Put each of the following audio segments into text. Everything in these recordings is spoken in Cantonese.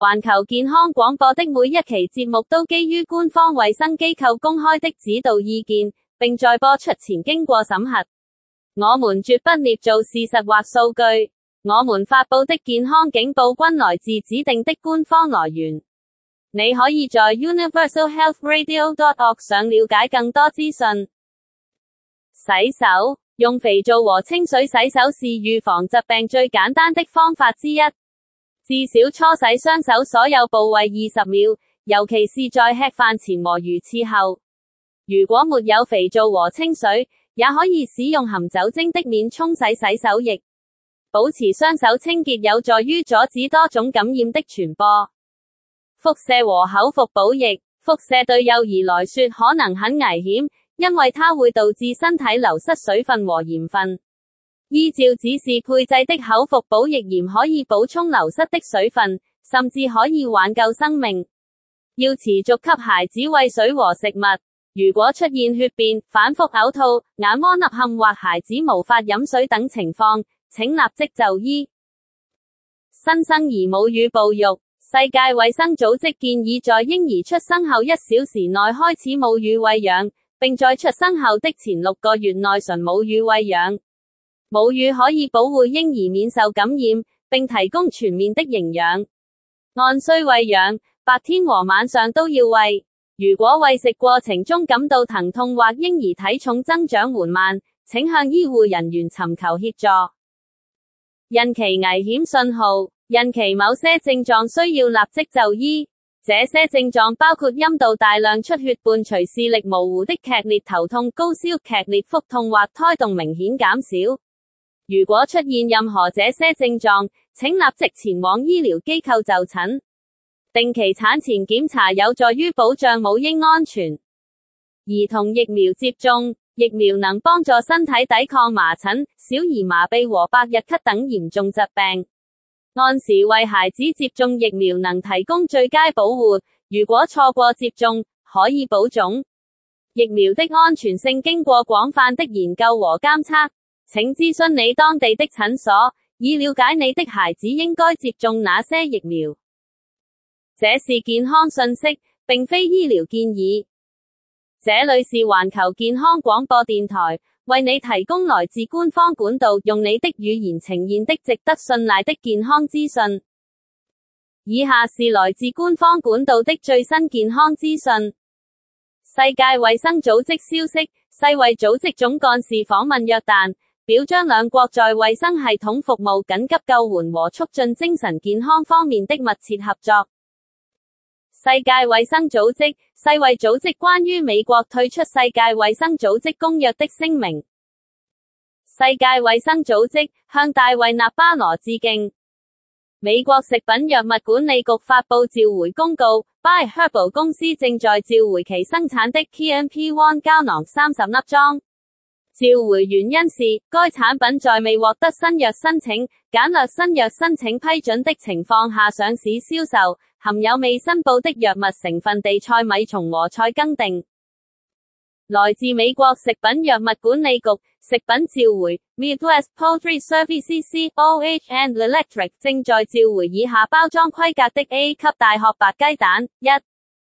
環球健康廣播的每一期節目都基於官方衛生機構公開的指導意見，並在播出前經過審核。我們絕不捏造事實或數據，我們發佈的健康警報均來自指定的官方來源。你可以在 universalhealthradio.org 上了解更多資訊。洗手，用肥皂和清水洗手是預防疾病最簡單的方法之一。至少搓洗雙手所有部位20秒，尤其是在吃飯前和魚翅後。如果沒有肥皂和清水，也可以使用含酒精的免沖洗洗手液。保持雙手清潔有助於阻止多種感染的傳播。輻射和口服補液，輻射對幼兒來說可能很危險，因為它會導致身體流失水分和鹽分。依照指示配製的口服補液鹽可以補充流失的水分，甚至可以挽救生命。要持續給孩子餵水和食物。如果出現血便、反覆嘔吐、眼窩凹陷或孩子無法飲水等情況，請立即就醫。新生兒母乳哺育，世界衛生組織建議在嬰兒出生後1小時內開始母乳餵養，並在出生後的前6個月內純母乳餵養。母乳可以保護嬰兒免受感染，並提供全面的營養。按需餵養，白天和晚上都要餵。如果餵食過程中感到疼痛或嬰兒體重增長緩慢，請向醫護人員尋求協助。孕期危險信號，孕期某些症狀需要立即就醫。這些症狀包括陰道大量出血伴隨視力模糊的劇烈頭痛、高燒、劇烈腹痛或胎動明顯減少。如果出現任何這些症狀，請立即前往醫療機構就診。定期產前檢查有助於保障母嬰安全。兒童疫苗接種，疫苗能幫助身體抵抗麻疹、小兒麻痹和百日咳等嚴重疾病。按時為孩子接種疫苗能提供最佳保護，如果錯過接種，可以保種。疫苗的安全性經過廣泛的研究和監測，請諮詢你當地的診所，以了解你的孩子應該接種哪些疫苗。這是健康信息，並非醫療建議。這裏是環球健康廣播電台，為你提供來自官方管道，用你的語言呈現的值得信賴的健康資訊。以下是來自官方管道的最新健康資訊。世界衛生組織消息，世衛組織總幹事訪問約旦，表彰兩國在衛生系統服務、緊急救援和促進精神健康方面的密切合作。世界衛生組織，世衛組織關於美國退出世界衛生組織公約的聲明。世界衛生組織向大衛納巴羅致敬。美國食品藥物管理局發佈召回公告 ，By Herbal 公司正在召回其生產的 KMP-1 膠囊30粒裝。召回原因是，該產品在未獲得新藥申請、簡略新藥申請批准的情況下上市銷售，含有未申報的藥物成分地塞米松和菜根定。來自美國食品藥物管理局食品召回 Midwest Poultry Services (COH and Electric) 正在召回以下包裝規格的 A 級大殼白雞蛋1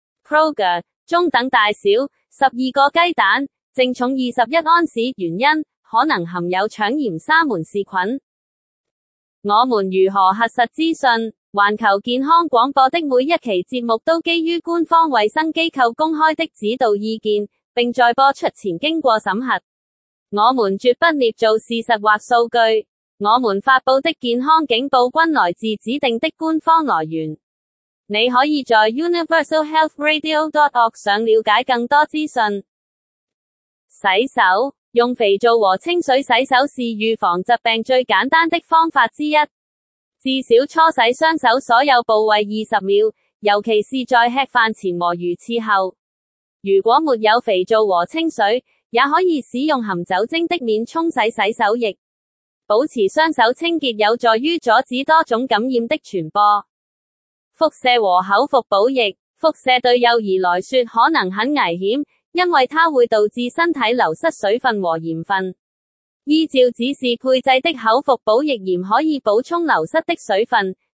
Kroger 中等大小12個雞蛋，淨重21安士，原因可能含有腸炎沙門氏菌。我們如何核實資訊？環球健康廣播的每一期節目都基於官方衛生機構公開的指導意見，並在播出前經過審核。我們絕不捏造事實或數據，我們發佈的健康警報均來自指定的官方來源。你可以在 universalhealthradio.org 上了解更多資訊。洗手，用肥皂和清水洗手是預防疾病最簡單的方法之一。至少搓洗雙手所有部位20秒，尤其是在吃飯前和魚翅後。如果沒有肥皂和清水，也可以使用含酒精的免沖洗洗手液。保持雙手清潔有助於阻止多種感染的傳播。輻射和口服補液，輻射對幼兒來說可能很危險，因為它會導致身體流失水分和鹽分。依照指示配製的口服補液鹽可以補充流失的水分，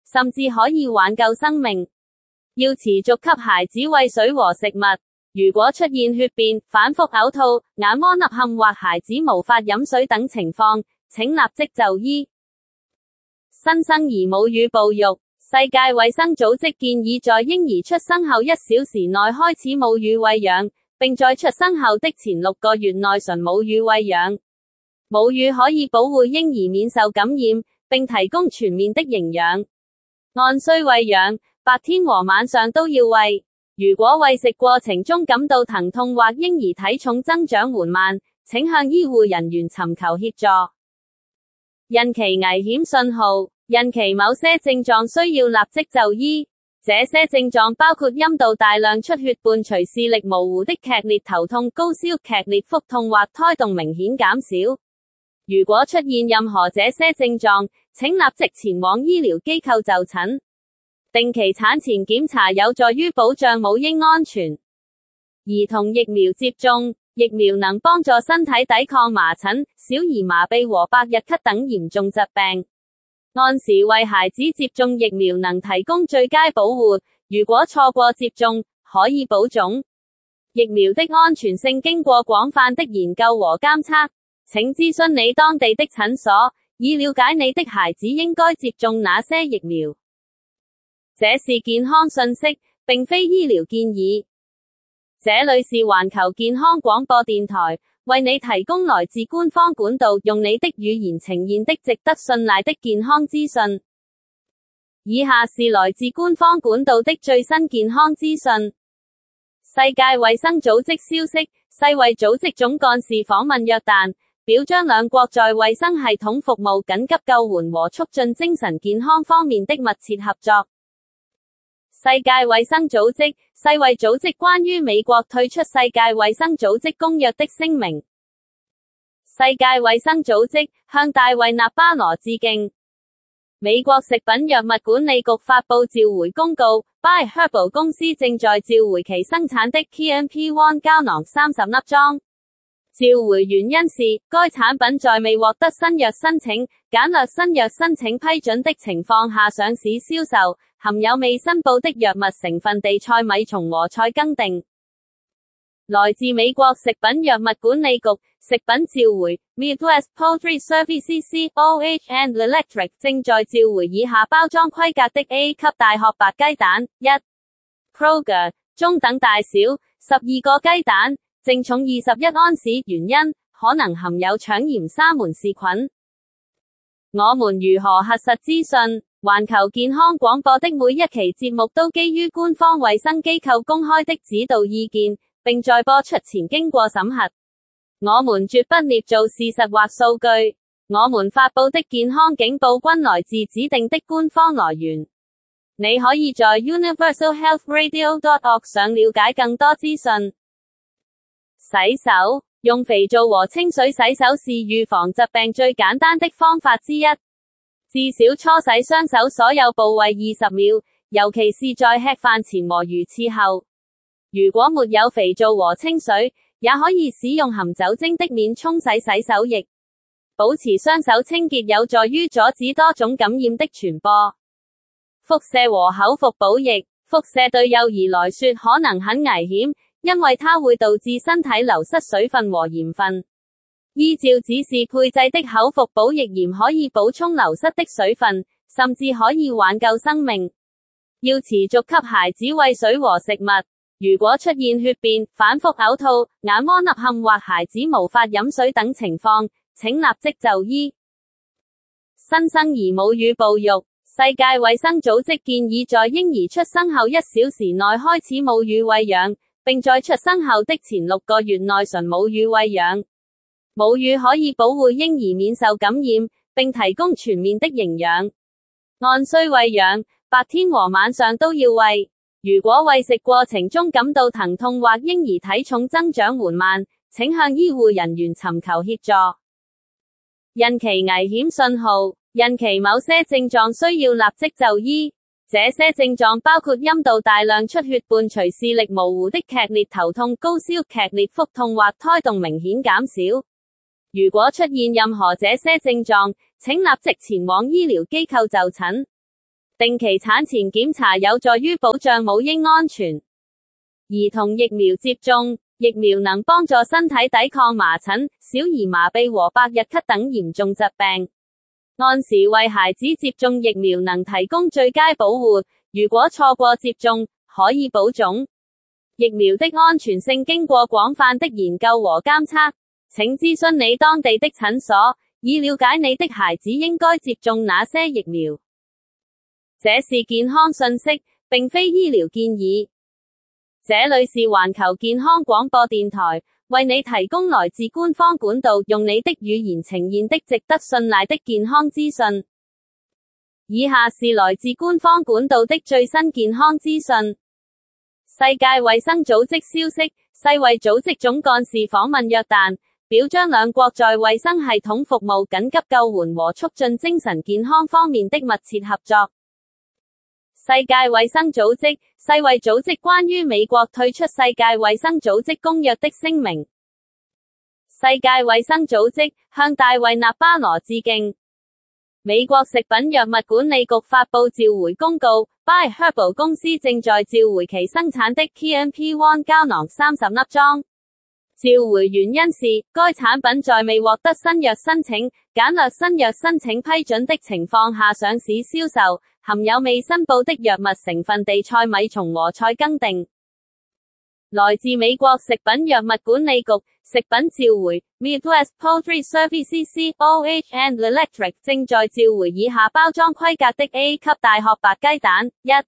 甚至可以挽救生命。要持續給孩子餵水和食物。如果出現血便、反覆嘔吐、眼窩凹陷或孩子無法飲水等情況，請立即就醫。新生兒母乳哺育。世界衛生組織建議在嬰兒出生後1小時內開始母乳餵養，並在出生後的前6個月內純母乳餵養。母乳可以保護嬰兒免受感染，並提供全面的營養。按需餵養，白天和晚上都要餵。如果餵食過程中感到疼痛或嬰兒體重增長緩慢，請向醫護人員尋求協助。孕期危險信號。孕期某些症狀需要立即就醫，這些症狀包括陰道大量出血伴隨視力模糊的劇烈頭痛、高燒、劇烈腹痛或胎動明顯減少。如果出現任何這些症狀，請立即前往醫療機構就診。定期產前檢查有助於保障母嬰安全。兒童疫苗接種。疫苗能幫助身體抵抗麻疹、小兒麻痹和百日咳等嚴重疾病。按時為孩子接種疫苗能提供最佳保護，如果錯過接種，可以保種。疫苗的安全性經過廣泛的研究和監測，請諮詢你當地的診所，以了解你的孩子應該接種哪些疫苗。這是健康信息，並非醫療建議。這裏是環球健康廣播電台，為你提供來自官方管道，用你的語言呈現的值得信賴的健康資訊。以下是來自官方管道的最新健康資訊。世界衛生組織消息，世衛組織總幹事訪問約旦，表彰兩國在衛生系統服務、緊急救援和促進精神健康方面的密切合作。世界衛生組織，世衛組織關於美國退出世界衛生組織公約的聲明。世界衛生組織向大衛納巴羅致敬。美國食品藥物管理局發布召回公告 ，By Herbal 公司正在召回其生產的 KNP-1 膠囊30粒裝。召回原因是，該產品在未獲得新藥申請、簡略新藥申請批准的情況下上市銷售，含有未申報的藥物成分地塞米松和菜根定。來自美國食品藥物管理局食品召回 Midwest Poultry Services (COH and Electric) 正在召回以下包裝規格的 A 級大殼白雞蛋1 Kroger 中等大小12個雞蛋，淨重21安士，原因可能含有腸炎沙門氏菌。我們如何核實資訊？環球健康廣播的每一期節目都基於官方衛生機構公開的指導意見，並在播出前經過審核。我們絕不捏造事實或數據。我們發佈的健康警報均來自指定的官方來源。你可以在 universalhealthradio.org 上了解更多資訊。洗手，用肥皂和清水洗手是預防疾病最簡單的方法之一。至少搓洗雙手所有部位20秒，尤其是在吃飯前和魚翅後。如果沒有肥皂和清水，也可以使用含酒精的免沖洗洗手液。保持雙手清潔有助於阻止多種感染的傳播。輻射和口服補液，輻射對幼兒來說可能很危險，因為它會導致身體流失水分和鹽分。依照指示配製的口服補液鹽可以補充流失的水分，甚至可以挽救生命。要持續給孩子餵水和食物。如果出現血便、反覆嘔吐、眼窩凹陷或孩子無法飲水等情況，請立即就醫。新生兒母乳哺育。世界衛生組織建議在嬰兒出生後1小時內開始母乳餵養，並在出生後的前6個月內純母乳餵養。母乳可以保護嬰兒免受感染，並提供全面的營養。按需餵養，白天和晚上都要餵。如果餵食過程中感到疼痛或嬰兒體重增長緩慢，請向醫護人員尋求協助。孕期危險信號。孕期某些症狀需要立即就醫，這些症狀包括陰道大量出血伴隨視力模糊的劇烈頭痛、高燒、劇烈腹痛或胎動明顯減少。如果出現任何這些症狀，請立即前往醫療機構就診。 定期產前檢查有助於保障母嬰安全。兒童疫苗接種，疫苗能幫助身體抵抗麻疹、小兒麻痹和百日咳等嚴重疾病。按時為孩子接種疫苗能提供最佳保護，如果錯過接種，可以保種。疫苗的安全性經過廣泛的研究和監測，請諮詢你當地的診所，以了解你的孩子應該接種哪些疫苗。這是健康信息，並非醫療建議。這裏是環球健康廣播電台，為你提供來自官方管道，用你的語言呈現的值得信賴的健康資訊。以下是來自官方管道的最新健康資訊。世界衛生組織消息，世衛組織總幹事訪問約旦，表彰兩國在衛生系統服務、緊急救援和促進精神健康方面的密切合作。世界衛生組織，世衛組織關於美國退出世界衛生組織公約的聲明。世界衛生組織向大衛納巴羅致敬。美國食品藥物管理局發佈召回公告 ，By Herbal 公司正在召回其生產的 KNP-1 膠囊30粒裝。召回原因是，該產品在未獲得新藥申請、簡略新藥申請批准的情況下上市銷售，含有未申報的藥物成分地塞米松和菜根定。來自美國食品藥物管理局食品召回 Midwest Poultry Services (COH and Electric) 正在召回以下包裝規格的 A 級大殼白雞蛋1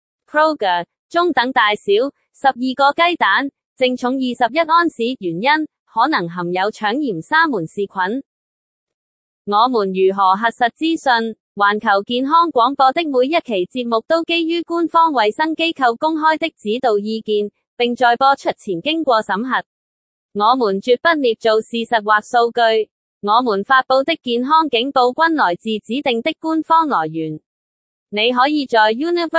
Kroger 中等大小12個雞蛋，淨重21盎司，原因可能含有腸炎沙門氏菌。我們如何核實資訊？環球健康廣播的每一期節目都基於官方衛生機構公開的指導意見，並在播出前經過審核。我們絕不捏造事實或數據。我們發佈的健康警報均來自指定的官方來源。你可以在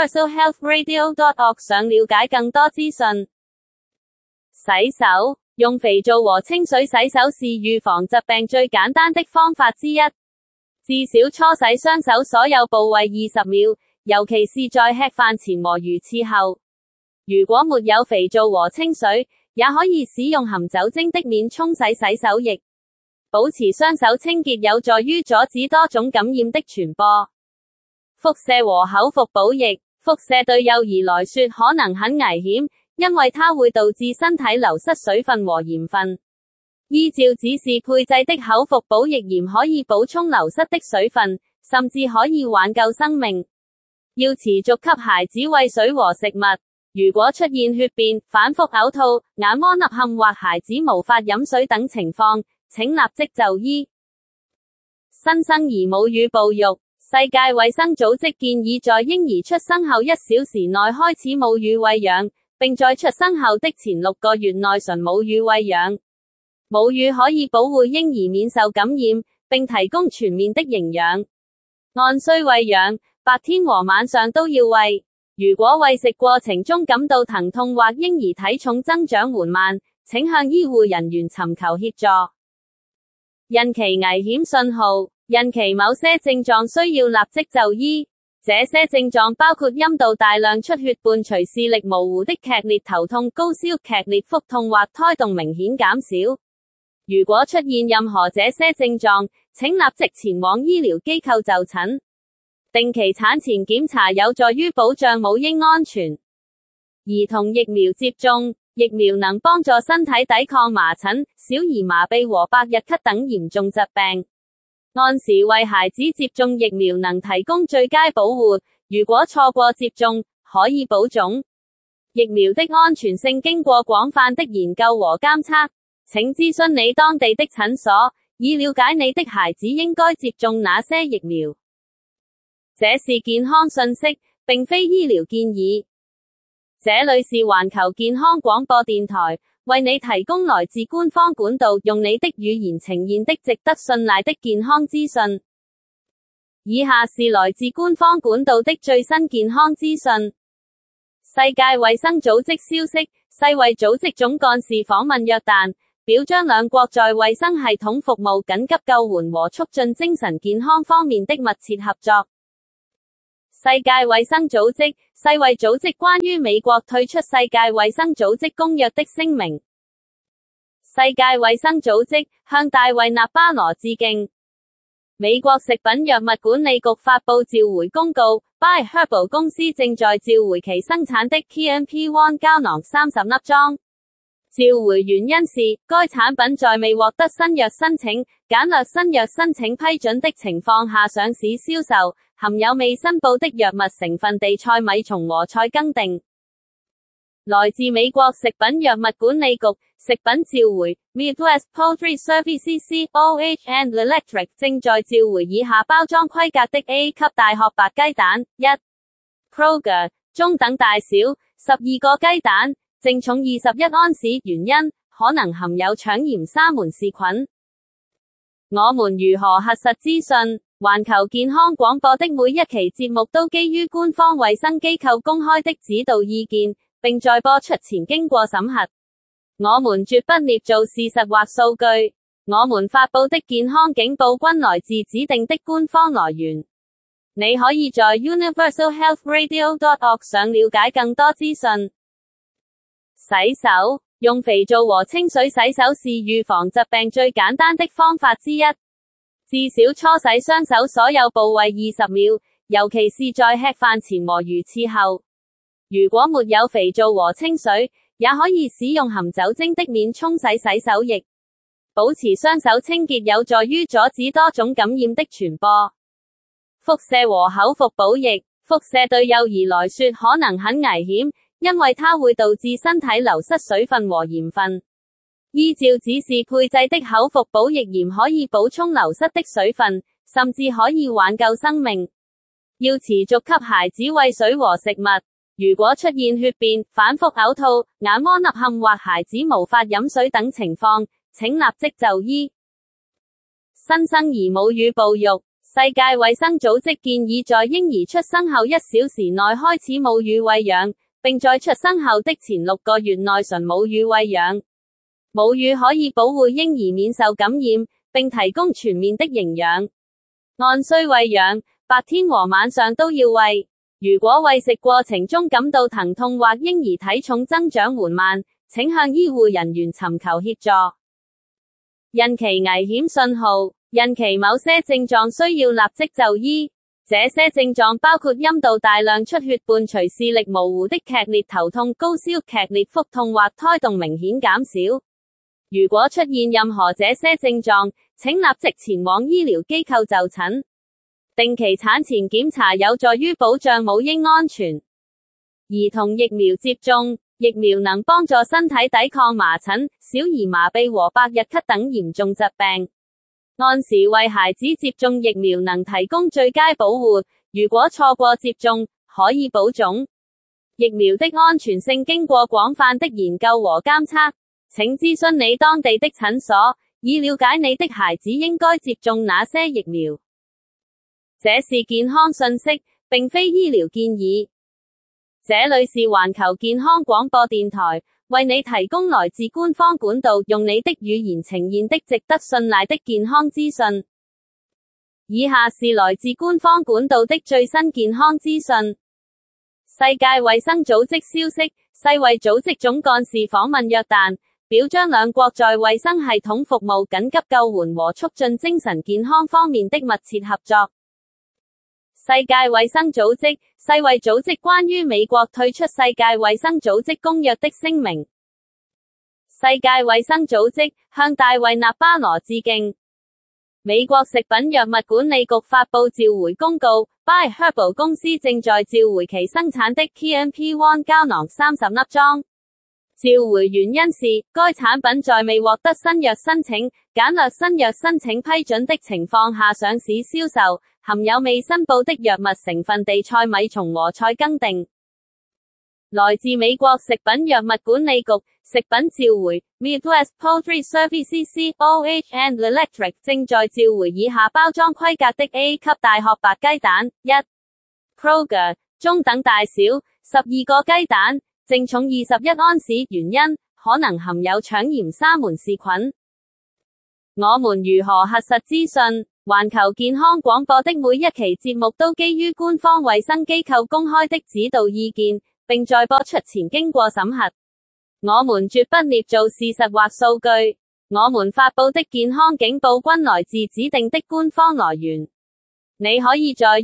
universalhealthradio.org 上了解更多資訊。洗手，用肥皂和清水洗手是預防疾病最簡單的方法之一。至少搓洗雙手所有部位20秒，尤其是在吃飯前和魚翅後。如果沒有肥皂和清水，也可以使用含酒精的免沖洗洗手液。保持雙手清潔有助於阻止多種感染的傳播。輻射和口服補液，輻射對幼兒來說可能很危險，因為它會導致身體流失水分和鹽分。依照指示配製的口服補液鹽可以補充流失的水分，甚至可以挽救生命。要持續給孩子餵水和食物。如果出現血便、反覆嘔吐、眼窩凹陷或孩子無法飲水等情況，請立即就醫。新生兒母乳哺育，世界衛生組織建議在嬰兒出生後1小時內開始母乳餵養，並在出生後的前6個月內純母乳餵養。母乳可以保護嬰兒免受感染，並提供全面的營養。按需餵養，白天和晚上都要餵。如果餵食過程中感到疼痛或嬰兒體重增長緩慢，請向醫護人員尋求協助。孕期危險信號，孕期某些症狀需要立即就醫。這些症狀包括陰道大量出血伴隨視力模糊的劇烈頭痛、高燒、劇烈腹痛或胎動明顯減少。如果出現任何這些症狀，請立即前往醫療機構就診。定期產前檢查有助於保障母嬰安全。兒童疫苗接種，疫苗能幫助身體抵抗麻疹、小兒麻痹和百日咳等嚴重疾病。按時為孩子接種疫苗能提供最佳保護，如果錯過接種，可以保種。疫苗的安全性經過廣泛的研究和監測，請諮詢你當地的診所，以了解你的孩子應該接種哪些疫苗。這是健康信息，並非醫療建議。這裏是環球健康廣播電台，為你提供來自官方管道，用你的語言呈現的值得信賴的健康資訊。以下是來自官方管道的最新健康資訊。世界衛生組織消息，世衛組織總幹事訪問約旦，表彰兩國在衛生系統服務、緊急救援和促進精神健康方面的密切合作。 世界衛生組織，世衛組織關於美國退出世界衛生組織公約的聲明。世界衛生組織向大衛納巴羅致敬。美國食品藥物管理局發佈召回公告 ，By Herbal 公司正在召回其生產的 KNP-1 膠囊30粒裝。召回原因是，該產品在未獲得新藥申請、簡略新藥申請批准的情況下上市銷售，含有未申報的藥物成分地塞米松和菜根定。來自美國食品藥物管理局食品召回 Midwest Poultry Services (OH and Electric) 正在召回以下包裝規格的 A 級大殼白雞蛋1 Kroger 中等大小12個雞蛋，淨重21安士，原因可能含有腸炎沙門氏菌。我們如何核實資訊？環球健康廣播的每一期節目都基於官方衛生機構公開的指導意見，並在播出前經過審核。我們絕不捏造事實或數據。我們發佈的健康警報均來自指定的官方來源。你可以在 universalhealthradio.org 上了解更多資訊。洗手，用肥皂和清水洗手是預防疾病最簡單的方法之一。至少搓洗雙手所有部位20秒，尤其是在吃飯前和如廁後。如果沒有肥皂和清水，也可以使用含酒精的免沖洗洗手液。保持雙手清潔有助於阻止多種感染的傳播。輻射和口服補液，輻射對幼兒來說可能很危險，因為它會導致身體流失水分和鹽分。依照指示配製的口服補液鹽可以補充流失的水分，甚至可以挽救生命。要持續給孩子餵水和食物。如果出現血便、反覆嘔吐、眼窩凹陷或孩子無法飲水等情況，請立即就醫。新生兒母乳哺育，世界衛生組織建議在嬰兒出生後1小時內開始母乳餵養，並在出生後的前6個月內純母乳餵養。母乳可以保護嬰兒免受感染，並提供全面的營養。按需餵養，白天和晚上都要餵。如果餵食過程中感到疼痛或嬰兒體重增長緩慢，請向醫護人員尋求協助。孕期危險信號，孕期某些症狀需要立即就醫。這些症狀包括陰道大量出血伴隨視力模糊的劇烈頭痛、高燒、劇烈腹痛或胎動明顯減少。如果出現任何這些症狀，請立即前往醫療機構就診。定期產前檢查有助於保障母嬰安全。兒童疫苗接種，疫苗能幫助身體抵抗麻疹、小兒麻痹和百日咳等嚴重疾病。按時為孩子接種疫苗能提供最佳保護，如果錯過接種，可以保種。疫苗的安全性經過廣泛的研究和監測。請諮詢你當地的診所，以了解你的孩子應該接種哪些疫苗。這是健康信息，並非醫療建議。這裏是環球健康廣播電台，為你提供來自官方管道，用你的語言呈現的值得信賴的健康資訊。以下是來自官方管道的最新健康資訊。世界衛生組織消息，世衛組織總幹事訪問約旦，表彰兩國在衛生系統服務、緊急救援和促進精神健康方面的密切合作。世界衛生組織，世衛組織關於美國退出世界衛生組織公約的聲明。世界衛生組織向大衛納巴羅致敬。美國食品藥物管理局發佈召回公告 ，By Herbal 公司正在召回其生產的 KNP-1 膠囊30粒裝。召回原因是，該產品在未獲得新藥申請、簡略新藥申請批准的情況下上市銷售，含有未申報的藥物成分地塞米松和菜根定。來自美國食品藥物管理局食品召回 Midwest Poultry Services (OH and Electric) 正在召回以下包裝規格的 A 級大殼白雞蛋1 Kroger 中等大小12個雞蛋，淨重21安士，原因可能含有腸炎沙門氏菌。我們如何核實資訊？ 環球健康廣播的每一期節目都基於官方衛生機構公開的指導意見，並在播出前經過審核。我們絕不捏造事實或數據，我們發佈的健康警報均來自指定的官方來源。你可以在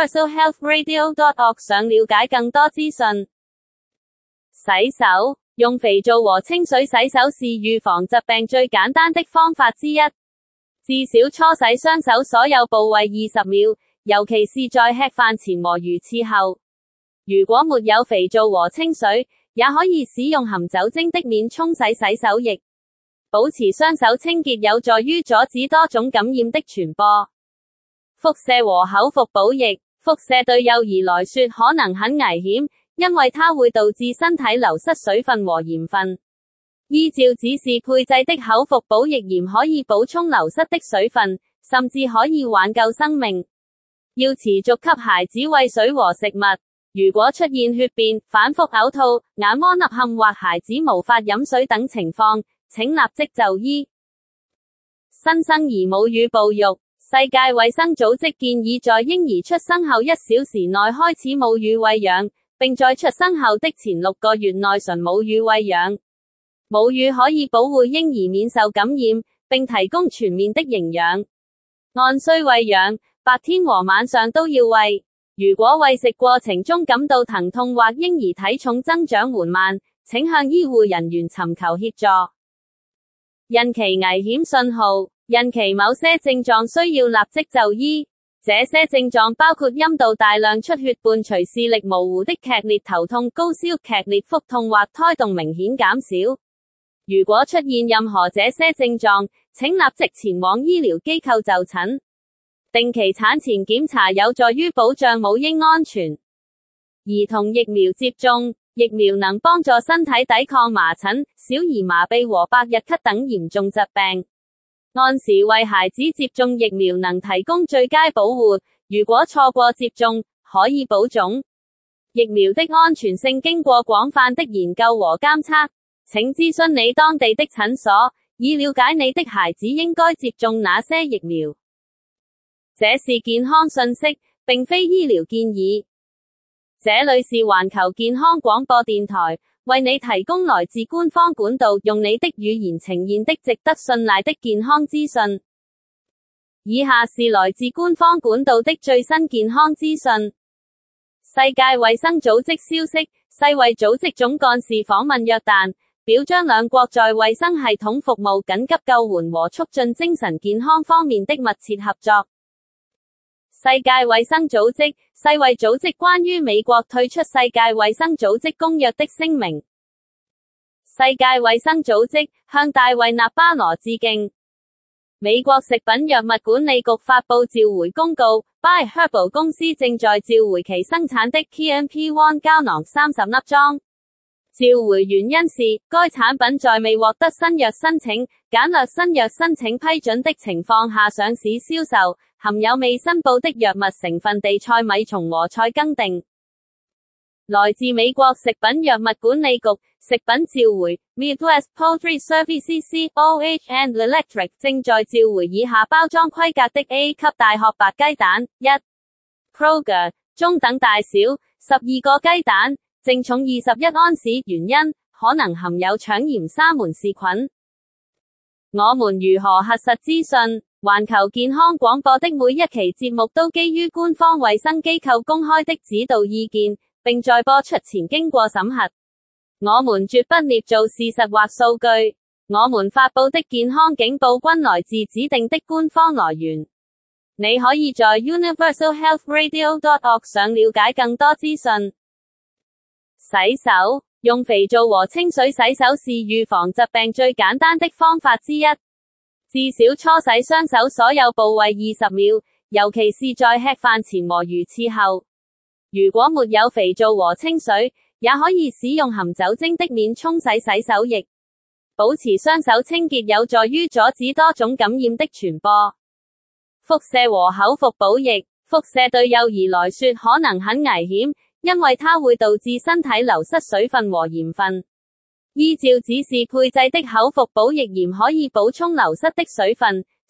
universalhealthradio.org 上了解更多資訊。洗手，用肥皂和清水洗手是預防疾病最簡單的方法之一。至少搓洗雙手所有部位20秒，尤其是在吃飯前和魚翅後。如果沒有肥皂和清水，也可以使用含酒精的免沖洗洗手液。保持雙手清潔有助於阻止多種感染的傳播。輻射和口服補液，輻射對幼兒來說可能很危險，因為它會導致身體流失水分和鹽分。依照指示配製的口服補液鹽可以補充流失的水分，甚至可以挽救生命。要持續給孩子餵水和食物。如果出現血便、反覆嘔吐、眼窩凹陷或孩子無法飲水等情況，請立即就醫。新生兒母乳哺育，世界衛生組織建議在嬰兒出生後1小時內開始母乳餵養，並在出生後的前6個月內純母乳餵養。母乳可以保護嬰兒免受感染，並提供全面的營養。按需餵養，白天和晚上都要餵。如果餵食過程中感到疼痛或嬰兒體重增長緩慢，請向醫護人員尋求協助。孕期危險信號，孕期某些症狀需要立即就醫。這些症狀包括陰道大量出血伴隨視力模糊的劇烈頭痛、高燒、劇烈腹痛或胎動明顯減少。如果出現任何這些症狀，請立即前往醫療機構就診。定期產前檢查有助於保障母嬰安全。兒童疫苗接種，疫苗能幫助身體抵抗麻疹、小兒麻痹和百日咳等嚴重疾病。按時為孩子接種疫苗能提供最佳保護，如果錯過接種，可以保種。疫苗的安全性經過廣泛的研究和監測，請諮詢你當地的診所，以了解你的孩子應該接種哪些疫苗。這是健康信息，並非醫療建議。這裡是環球健康廣播電台，為你提供來自官方管道，用你的語言呈現的值得信賴的健康資訊。以下是來自官方管道的最新健康資訊。世界衛生組織消息，世衛組織總幹事訪問約旦，表彰兩國在衛生系統服務、緊急救援和促進精神健康方面的密切合作。世界衛生組織，世衛組織關於美國退出世界衛生組織公約的聲明。世界衛生組織向大衛納巴羅致敬。美國食品藥物管理局發佈召回公告 ，By Herbal 公司正在召回其生產的 KMP-1 膠囊30粒裝。召回原因是，該產品在未獲得新藥申請、簡略新藥申請批准的情況下上市銷售，含有未申報的藥物成分地塞米松和菜根定。來自美國食品藥物管理局食品召回 Midwest Poultry Services (COH and Electric) 正在召回以下包裝規格的 A 級大殼白雞蛋1 Kroger 中等大小12個雞蛋，淨重21安士，原因可能含有腸炎沙門氏菌。我們如何核實資訊？環球健康廣播的每一期節目都基於官方衛生機構公開的指導意見，並在播出前經過審核。我們絕不捏造事實或數據，我們發佈的健康警報均來自指定的官方來源。你可以在 universalhealthradio.org 上了解更多資訊。洗手，用肥皂和清水洗手是預防疾病最簡單的方法之一。至少搓洗雙手所有部位20秒，尤其是在吃飯前和魚翅後。如果沒有肥皂和清水，也可以使用含酒精的免沖洗洗手液。保持雙手清潔有助於阻止多種感染的傳播。輻射和口服補液，輻射對幼兒來說可能很危險，因為它會導致身體流失水分和鹽分。依照指示配製的口服補液鹽可以補充流失的水分，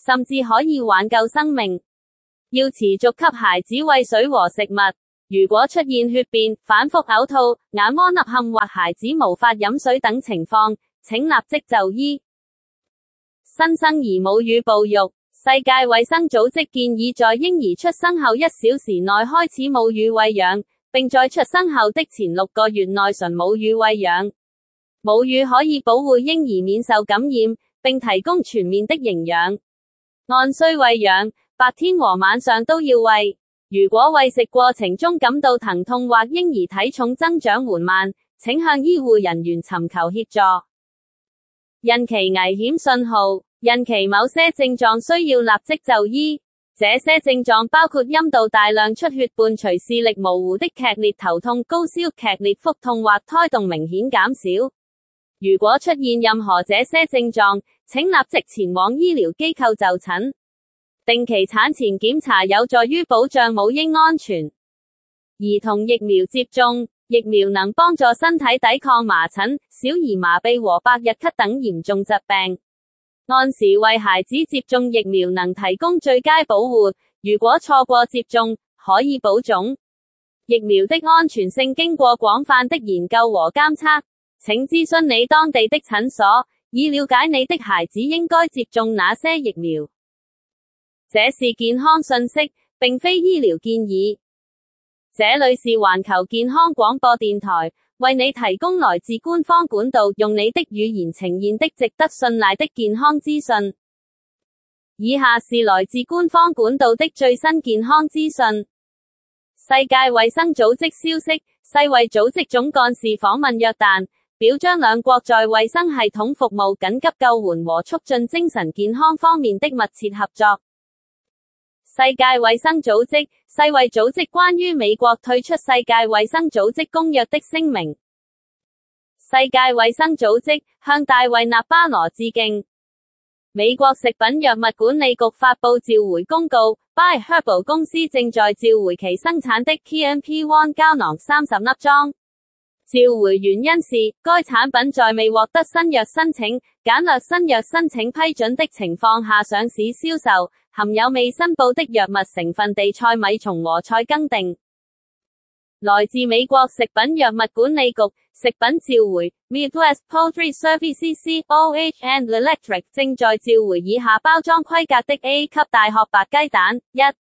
甚至可以挽救生命。要持續給孩子餵水和食物。如果出現血便、反覆嘔吐、眼窩凹陷或孩子無法飲水等情況，請立即就醫。新生兒母乳哺育。世界衛生組織建議在嬰兒出生後1小時內開始母乳餵養，並在出生後的前6個月內純母乳餵養。母乳可以保護嬰兒免受感染，並提供全面的營養。按需餵養，白天和晚上都要餵。如果餵食過程中感到疼痛或嬰兒體重增長緩慢，請向醫護人員尋求協助。孕期危險信號。孕期某些症狀需要立即就醫，這些症狀包括陰道大量出血伴隨視力模糊的劇烈頭痛、高燒、劇烈腹痛或胎動明顯減少。如果出現任何這些症狀，請立即前往醫療機構就診。定期產前檢查有助於保障母嬰安全。兒童疫苗接種。疫苗能幫助身體抵抗麻疹、小兒麻痹和百日咳等嚴重疾病。按時為孩子接種疫苗能提供最佳保護，如果錯過接種，可以保種。疫苗的安全性經過廣泛的研究和監測，請諮詢你當地的診所，以了解你的孩子應該接種哪些疫苗。這是健康信息，並非醫療建議。這裏是環球健康廣播電台，為你提供來自官方管道，用你的語言呈現的值得信賴的健康資訊。以下是來自官方管道的最新健康資訊。世界衛生組織消息，世衛組織總幹事訪問約旦，表彰兩國在衛生系統服務、緊急救援和促進精神健康方面的密切合作。世界衛生組織，世衛組織關於美國退出世界衛生組織公約的聲明。世界衛生組織向大衛納巴羅致敬。美國食品藥物管理局發布召回公告 ，By Herbal 公司正在召回其生產的 KMP-1 膠囊30粒裝。召回原因是，該產品在未獲得新藥申請、簡略新藥申請批准的情況下上市銷售，含有未申報的藥物成分地塞米松和菜根定。來自美國食品藥物管理局食品召回 Midwest Poultry Services (COH and Electric) 正在召回以下包裝規格的 A 級大殼白雞蛋1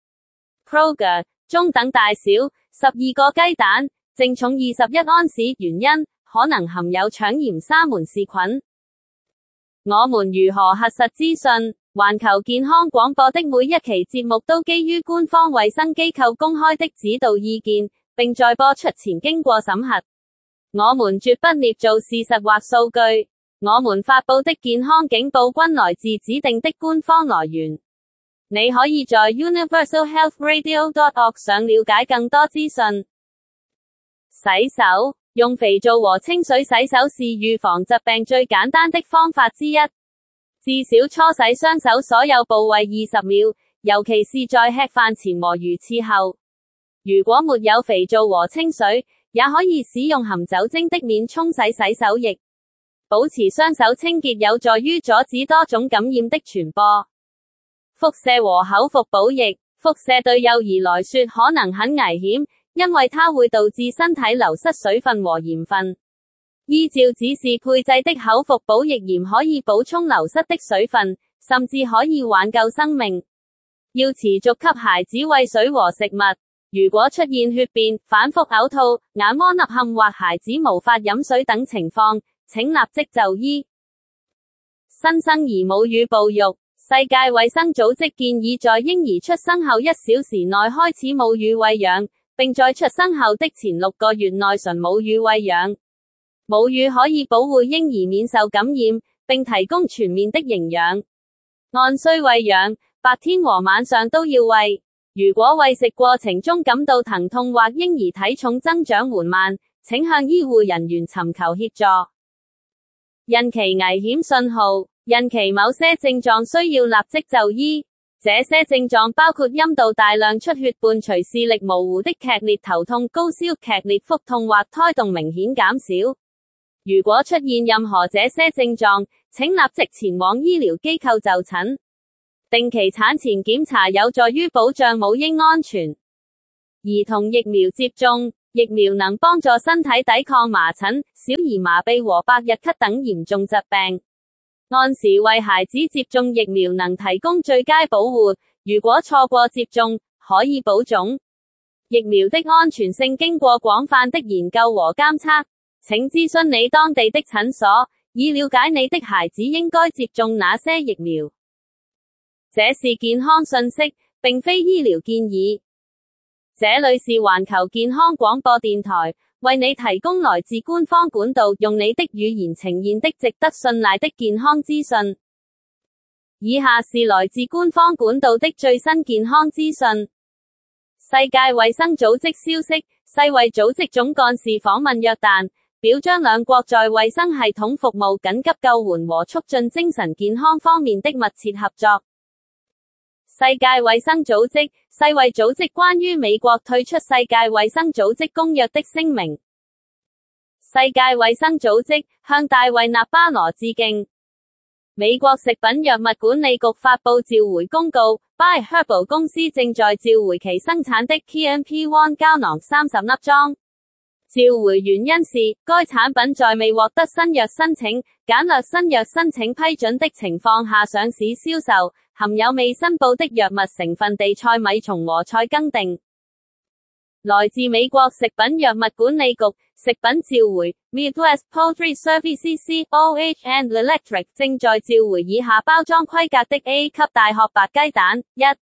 Kroger 中等大小12個雞蛋，淨重21安士，原因可能含有腸炎沙門氏菌。我們如何核實資訊？環球健康廣播的每一期節目都基於官方衛生機構公開的指導意見，並在播出前經過審核。我們絕不捏造事實或數據。我們發佈的健康警報均來自指定的官方來源。你可以在 universalhealthradio.org 上了解更多資訊。洗手，用肥皂和清水洗手是預防疾病最簡單的方法之一。至少搓洗雙手所有部位20秒，尤其是在吃飯前和如廁後。如果沒有肥皂和清水，也可以使用含酒精的免沖洗洗手液。保持雙手清潔有助於阻止多種感染的傳播。輻射和口服補液，輻射對幼兒來說可能很危險，因為它會導致身體流失水分和鹽分。依照指示配製的口服補液鹽可以補充流失的水分，甚至可以挽救生命。要持續給孩子餵水和食物。如果出現血便、反覆嘔吐、眼窩凹陷或孩子無法飲水等情況，請立即就醫。新生兒母乳哺育。世界衛生組織建議在嬰兒出生後1小時內開始母乳餵養，並在出生後的前6個月內純母乳餵養。母乳可以保護嬰兒免受感染，並提供全面的營養。按需餵養，白天和晚上都要餵。如果餵食過程中感到疼痛或嬰兒體重增長緩慢，請向醫護人員尋求協助。孕期危險信號。孕期某些症狀需要立即就醫，這些症狀包括陰道大量出血伴隨視力模糊的劇烈頭痛、高燒、劇烈腹痛或胎動明顯減少。如果出現任何這些症狀，請立即前往醫療機構就診。 定期產前檢查有助於保障母嬰安全。兒童疫苗接種，疫苗能幫助身體抵抗麻疹、小兒麻痹和百日咳等嚴重疾病。按時為孩子接種疫苗能提供最佳保護，如果錯過接種，可以保種。疫苗的安全性經過廣泛的研究和監測，請諮詢你當地的診所，以了解你的孩子應該接種哪些疫苗。這是健康信息，並非醫療建議。這裡是環球健康廣播電台，為你提供來自官方管道，用你的語言呈現的值得信賴的健康資訊。以下是來自官方管道的最新健康資訊。世界衛生組織消息，世衛組織總幹事訪問約旦，表彰兩國在衛生系統服務、緊急救援和促進精神健康方面的密切合作。世界衛生組織，世衛組織關於美國退出世界衛生組織公約的聲明。世界衛生組織向大衛納巴羅致敬。美國食品藥物管理局發佈召回公告 ，By Herbal 公司正在召回其生產的 KNP-1 膠囊30粒裝。召回原因是，該產品在未獲得新藥申請、簡略新藥申請批准的情況下上市銷售，含有未申報的藥物成分地塞米松和再更定。來自美國食品藥物管理局食品召回 Midwest Poultry Services COH and Electric 正在召回以下包裝規格的 A 級大殼白雞蛋1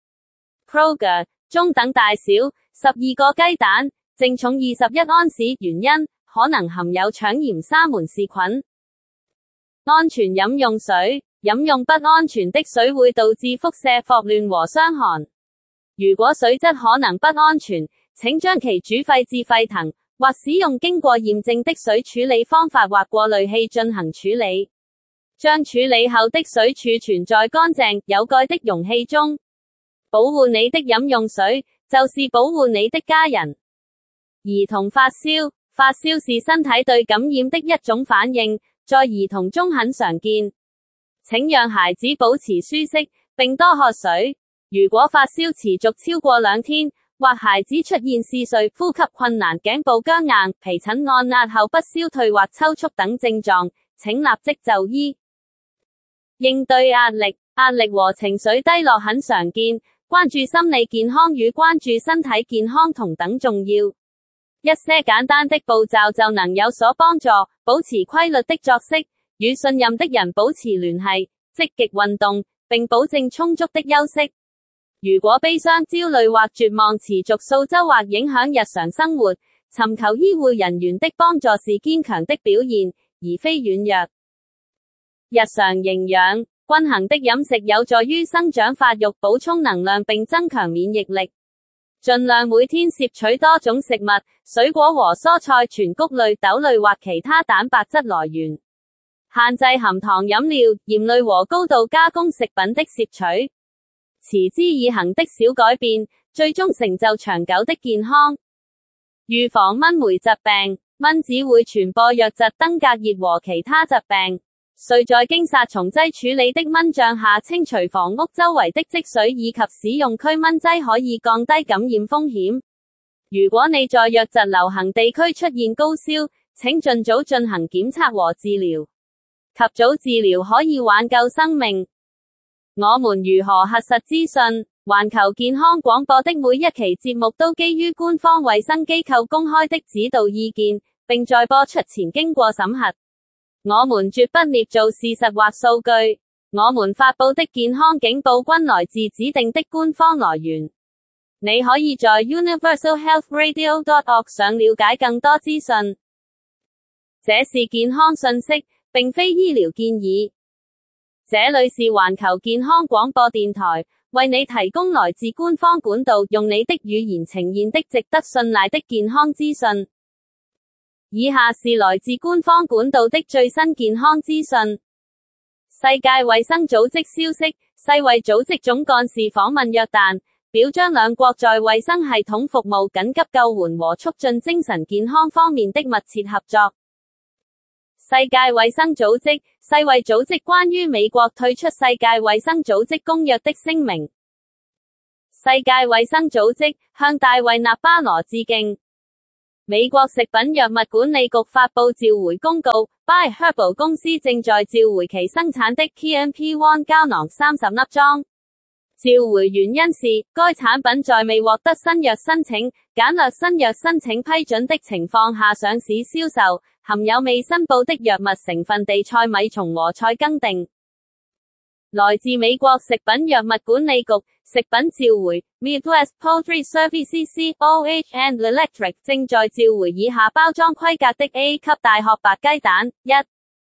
Kroger 中等大小12個雞蛋，淨重21盎司，原因可能含有腸炎沙門氏菌。安全飲用水，飲用不安全的水會導致腹瀉、霍亂和傷寒。如果水質可能不安全，請將其煮沸至沸騰，或使用經過驗證的水處理方法或過濾器進行處理。將處理後的水儲存在乾淨、有蓋的容器中。保護你的飲用水，就是保護你的家人。兒童發燒，發燒是身體對感染的一種反應，在兒童中很常見。請讓孩子保持舒適，並多喝水。如果發燒持續超過2天，或孩子出現嗜睡、呼吸困難、頸部僵硬、皮疹按壓後不消退或抽搐等症狀，請立即就醫。應對壓力，壓力和情緒低落很常見，關注心理健康與關注身體健康同等重要。一些簡單的步驟就能有所幫助，保持規律的作息，與信任的人保持聯繫，積極運動，並保證充足的休息。如果悲傷、焦慮或絕望持續數週或影響日常生活，尋求醫護人員的幫助是堅強的表現，而非軟弱。日常營養，均衡的飲食有助於生長發育、補充能量並增強免疫力。盡量每天攝取多種食物、水果和蔬菜、全穀類、豆類或其他蛋白質來源。限制含糖飲料、鹽類和高度加工食品的攝取。持之以恆的小改變，最終成就長久的健康。預防蚊媒疾病，蚊子會傳播瘧疾、登革熱和其他疾病。需在經殺蟲劑處理的蚊帳下清除房屋周圍的積水，以及使用驅蚊劑可以降低感染風險。如果你在瘧疾流行地區出現高燒，請盡早進行檢測和治療。及早治療可以挽救生命。我們如何核實資訊？環球健康廣播的每一期節目都基於官方衛生機構公開的指導意見，並在播出前經過審核。我們絕不捏造事實或數據。我們發佈的健康警報均來自指定的官方來源。你可以在 universalhealthradio.org 上了解更多資訊。這是健康信息，並非醫療建議。這裡是環球健康廣播電台，為你提供來自官方管道，用你的語言呈現的值得信賴的健康資訊。以下是來自官方管道的最新健康資訊。世界衛生組織消息，世衛組織總幹事訪問約旦，表彰兩國在衛生系統服務、緊急救援和促進精神健康方面的密切合作。 世界衛生組織，世衛組織關於美國退出世界衛生組織公約的聲明。世界衛生組織向大衛納巴羅致敬。美國食品藥物管理局發佈召回公告 ，By Herbal 公司正在召回其生產的 KNP-1 膠囊30粒裝。召回原因是，該產品在未獲得新藥申請、簡略新藥申請批准的情況下上市銷售，含有未申報的藥物成分地塞米松和菜根定。來自美國食品藥物管理局食品召回 Midwest Poultry Services (OH and Electric) 正在召回以下包裝規格的 A 級大殼白雞蛋1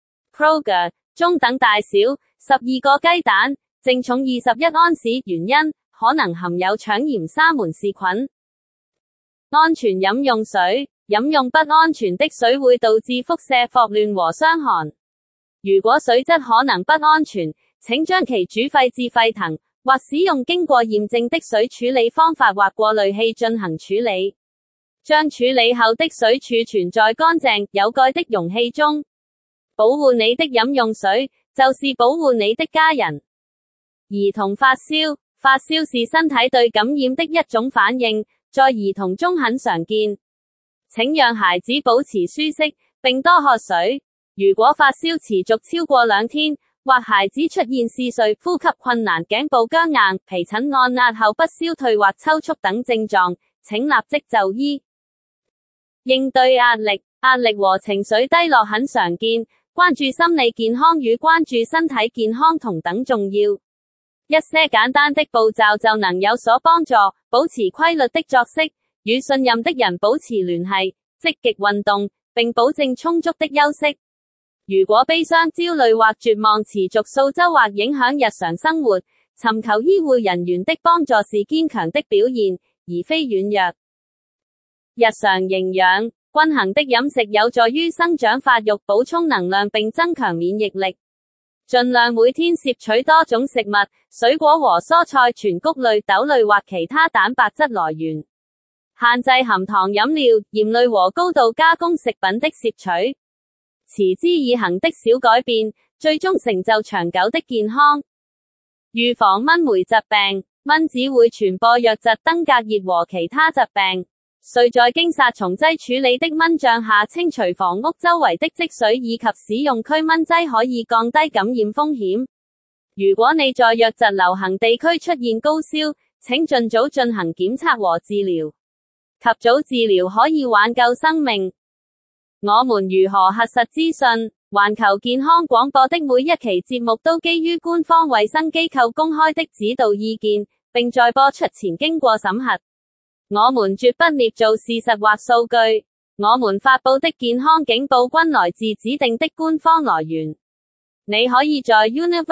Kroger 中等大小12個雞蛋，淨重21安士，原因可能含有腸炎沙門氏菌。安全飲用水，飲用不安全的水會導致腹瀉、霍亂和傷寒。如果水質可能不安全，請將其煮沸至沸騰，或使用經過驗證的水處理方法或過濾器進行處理。將處理後的水儲存在乾淨、有蓋的容器中。保護你的飲用水，就是保護你的家人。兒童發燒，發燒是身體對感染的一種反應，在兒童中很常見。請讓孩子保持舒適，並多喝水。如果發燒持續超過2天，或孩子出現嗜睡、呼吸困難、頸部僵硬、皮疹按壓後不消退或抽搐等症狀，請立即就醫。應對壓力，壓力和情緒低落很常見，關注心理健康與關注身體健康同等重要。一些簡單的步驟就能有所幫助，保持規律的作息，與信任的人保持聯繫，積極運動，並保證充足的休息。如果悲傷、焦慮或絕望持續數週或影響日常生活，尋求醫護人員的幫助是堅強的表現，而非軟弱。日常營養，均衡的飲食有助於生長發育、補充能量並增強免疫力。盡量每天攝取多種食物、水果和蔬菜、全穀類、豆類或其他蛋白質來源。限制含糖飲料、鹽類和高度加工食品的攝取。持之以恆的小改變，最終成就長久的健康。預防蚊媒疾病，蚊子會傳播瘧疾、登革熱和其他疾病。需在經殺蟲劑處理的蚊帳下清除房屋周圍的積水，以及使用驅蚊劑可以降低感染風險。如果你在瘧疾流行地區出現高燒，請盡早進行檢測和治療。及早治療可以挽救生命。我們如何核實資訊？環球健康廣播的每一期節目都基於官方衛生機構公開的指導意見，並在播出前經過審核。我們絕不捏造事實或數據。我們發佈的健康警報均來自指定的官方來源。你可以在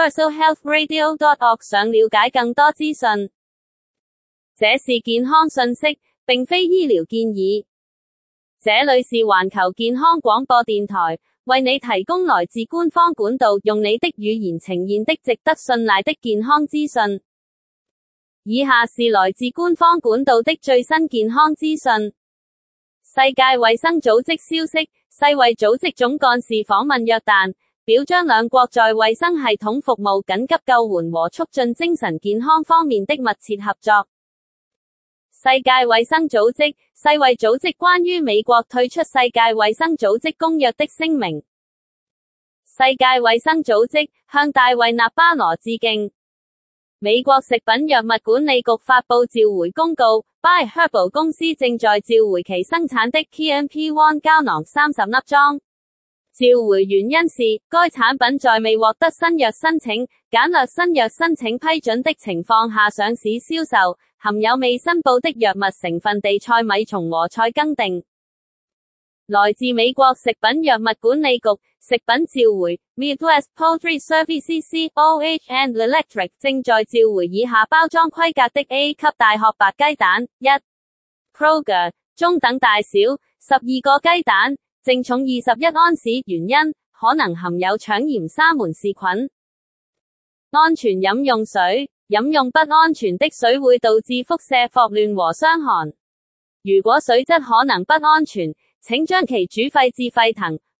universalhealthradio.org 上了解更多資訊。這是健康信息，並非醫療建議。這裏是環球健康廣播電台，為你提供來自官方管道，用你的語言呈現的值得信賴的健康資訊。以下是來自官方管道的最新健康資訊。世界衛生組織消息，世衛組織總幹事訪問約旦，表彰兩國在衛生系統服務、緊急救援和促進精神健康方面的密切合作。世界衛生組織，世衛組織關於美國退出世界衛生組織公約的聲明。世界衛生組織向大衛納巴羅致敬。美國食品藥物管理局發佈召回公告 ，By Herbal 公司正在召回其生產的 KNP-1 膠囊30粒裝。召回原因是，該產品在未獲得新藥申請、簡略新藥申請批准的情況下上市銷售，含有未申報的藥物成分地塞米松和菜根定。來自美國食品藥物管理局食品召回 Midwest Poultry Services (OH and Electric) 正在召回以下包裝規格的 A 級大殼白雞蛋1 Kroger 中等大小12個雞蛋，淨重21安士，原因可能含有腸炎沙門氏菌。安全飲用水，飲用不安全的水會導致腹瀉、霍亂和傷寒。如果水質可能不安全，請將其煮沸至沸騰，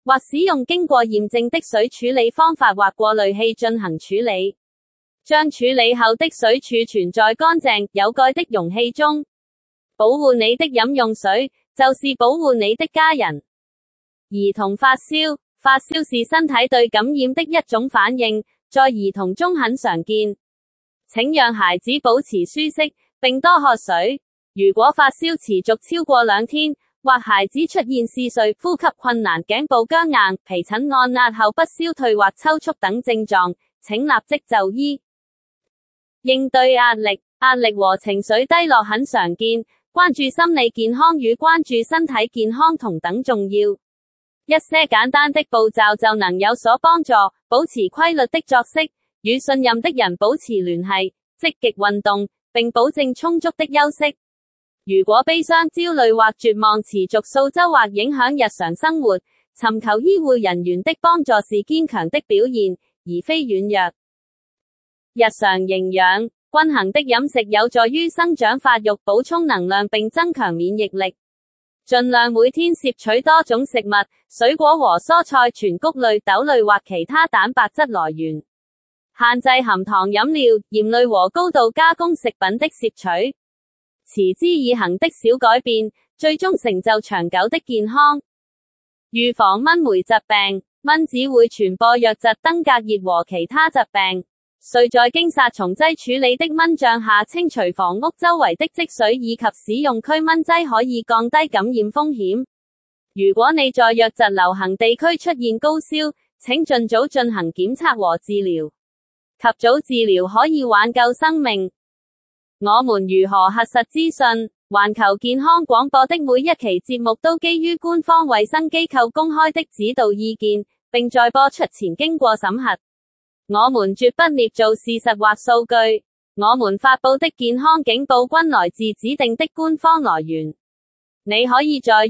或使用經過驗證的水處理方法或過濾器進行處理。將處理後的水儲存在乾淨、有蓋的容器中。保護你的飲用水，就是保護你的家人。兒童發燒，發燒是身體對感染的一種反應，在兒童中很常見。請讓孩子保持舒適，並多喝水。如果發燒持續超過2天，或孩子出現嗜睡、呼吸困難、頸部僵硬、皮疹按壓後不消退或抽搐等症狀，請立即就醫。應對壓力，壓力和情緒低落很常見，關注心理健康與關注身體健康同等重要。一些簡單的步驟就能有所幫助，保持規律的作息，與信任的人保持聯繫，積極運動，並保證充足的休息。如果悲傷、焦慮或絕望持續數週或影響日常生活，尋求醫護人員的幫助是堅強的表現，而非軟弱。日常營養，均衡的飲食有助於生長發育、補充能量並增強免疫力。盡量每天攝取多種食物、水果和蔬菜、全穀類、豆類或其他蛋白質來源。限制含糖飲料、鹽類和高度加工食品的攝取。持之以恆的小改變，最終成就長久的健康。預防蚊媒疾病，蚊子會傳播瘧疾、登革熱和其他疾病。需在經殺蟲劑處理的蚊帳下清除房屋周圍的積水，以及使用驅蚊劑可以降低感染風險。如果你在瘧疾流行地區出現高燒，請盡早進行檢測和治療。及早治療可以挽救生命。我們如何核實資訊？環球健康廣播的每一期節目都基於官方衛生機構公開的指導意見，並在播出前經過審核。我們絕不捏造事實或數據。我們發佈的健康警報均來自指定的官方來源。你可以在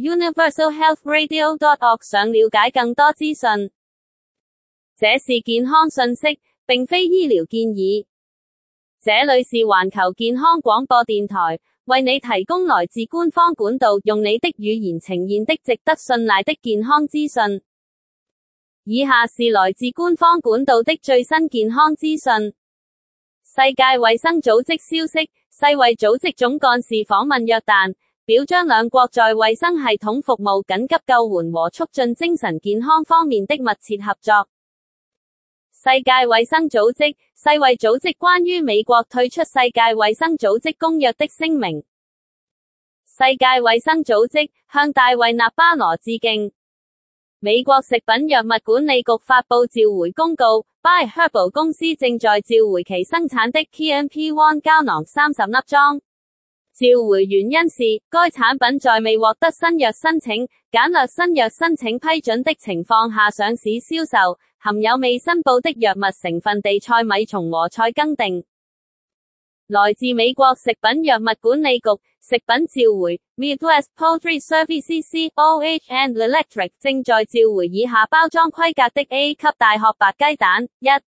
universalhealthradio.org 上了解更多資訊。這是健康信息，並非醫療建議。這裏是環球健康廣播電台，為你提供來自官方管道，用你的語言呈現的值得信賴的健康資訊。以下是來自官方管道的最新健康資訊。世界衛生組織消息，世衛組織總幹事訪問約旦，表彰兩國在衛生系統服務、緊急救援和促進精神健康方面的密切合作。世界衛生組織，世衛組織關於美國退出世界衛生組織公約的聲明。世界衛生組織向大衛納巴羅致敬。美國食品藥物管理局發佈召回公告 ，By Herbal 公司正在召回其生產的 KMP-1 膠囊30粒裝。召回原因是，該產品在未獲得新藥申請、簡略新藥申請批准的情況下上市銷售，含有未申報的藥物成分地塞米松和菜根定。來自美國食品藥物管理局食品召回 Midwest Poultry Services (COH and Electric) 正在召回以下包裝規格的 A 級大殼白雞蛋1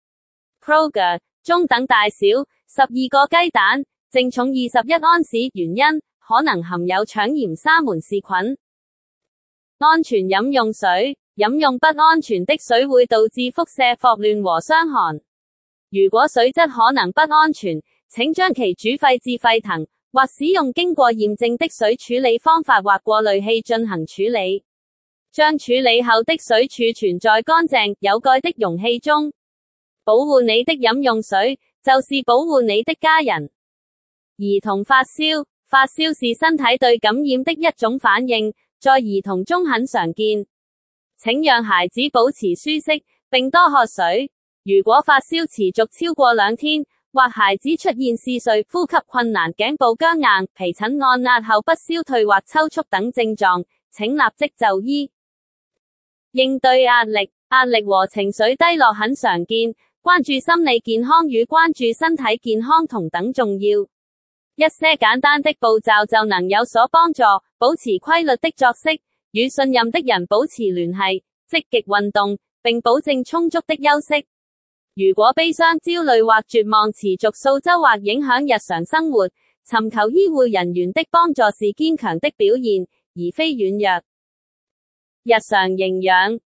Kroger 中等大小12個雞蛋，淨重21安士，原因可能含有腸炎沙門氏菌。安全飲用水，飲用不安全的水會導致輻射、霍亂和傷寒。如果水質可能不安全，請將其煮沸至沸騰，或使用經過驗證的水處理方法或過濾器進行處理。將處理後的水儲存在乾淨、有蓋的容器中。保護你的飲用水，就是保護你的家人。兒童發燒，發燒是身體對感染的一種反應，在兒童中很常見。請讓孩子保持舒適，並多喝水。如果發燒持續超過2天，或孩子出現嗜睡、呼吸困難、頸部僵硬、皮疹按壓後不消退或抽搐等症狀，請立即就醫。應對壓力，壓力和情緒低落很常見，關注心理健康與關注身體健康同等重要。一些簡單的步驟就能有所幫助，保持規律的作息，與信任的人保持聯繫，積極運動，並保證充足的休息。如果悲傷、焦慮或絕望持續數週或影響日常生活，尋求醫護人員的幫助是堅強的表現，而非軟弱。日常營養，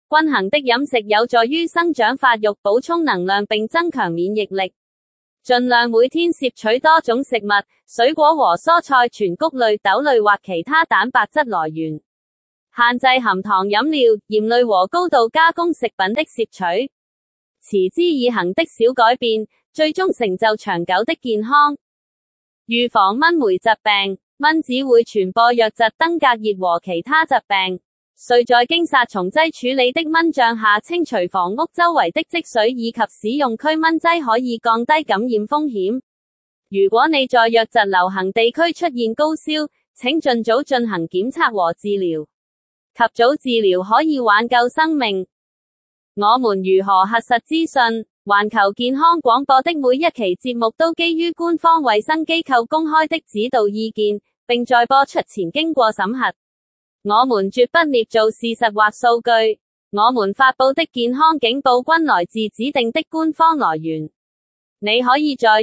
均衡的飲食有助於生長發育、補充能量並增強免疫力。盡量每天攝取多種食物、水果和蔬菜、全穀類、豆類或其他蛋白質來源。限制含糖飲料、鹽類和高度加工食品的攝取。持之以恆的小改變，最終成就長久的健康。預防蚊媒疾病。蚊子會傳播瘧疾、登革熱和其他疾病。需在經殺蟲劑處理的蚊帳下清除房屋周圍的積水，以及使用驅蚊劑可以降低感染風險。如果你在瘧疾流行地區出現高燒，請盡早進行檢測和治療。及早治療可以挽救生命。我們如何核實資訊？環球健康廣播的每一期節目都基於官方衛生機構公開的指導意見，並在播出前經過審核。我們絕不捏造事實或數據。我們發佈的健康警報均來自指定的官方來源。你可以在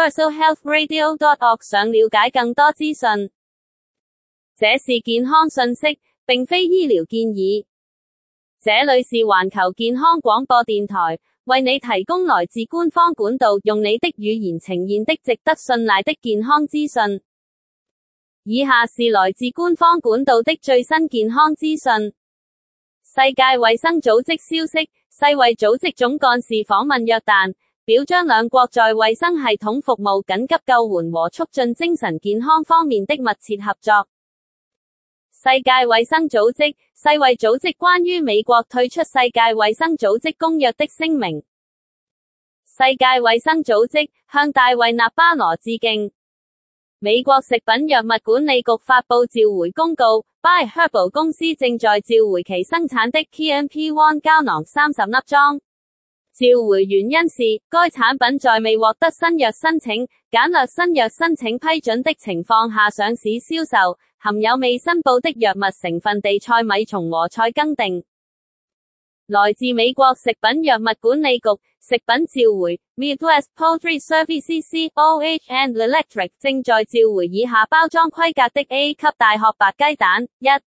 universalhealthradio.org 上了解更多資訊。這是健康信息，並非醫療建議。這裏是環球健康廣播電台，為你提供來自官方管道，用你的語言呈現的值得信賴的健康資訊。以下是來自官方管道的最新健康資訊。世界衛生組織消息，世衛組織總幹事訪問約旦，表彰兩國在衛生系統服務、緊急救援和促進精神健康方面的密切合作。世界衛生組織，世衛組織關於美國退出世界衛生組織公約的聲明。世界衛生組織向大衛納巴羅致敬。美國食品藥物管理局發佈召回公告 ，By Herbal 公司正在召回其生產的 KMP-1 膠囊30粒裝。召回原因是，該產品在未獲得新藥申請、簡略新藥申請批准的情況下上市銷售，含有未申報的藥物成分地塞米松和菜根定。來自美國食品藥物管理局食品召回 Midwest Poultry Services (COH and Electric) 正在召回以下包裝規格的 A 級大殼白雞蛋1